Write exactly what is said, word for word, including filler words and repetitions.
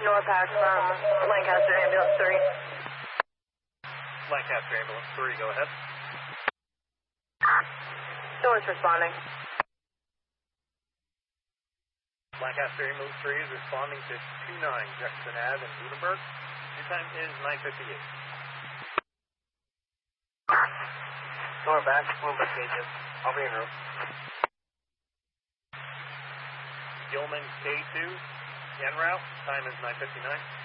Norpac from Lancaster Ambulance three. Lancaster Ambulance three, go ahead. Source responding. Lancaster Ambulance three is responding to two nine Jefferson Avenue in Lunenburg. Your time is nine fifty-eight. Norpac, Bloomberg Gauges. I'll be en route. Gilman K two, en route. Time is nine fifty-nine.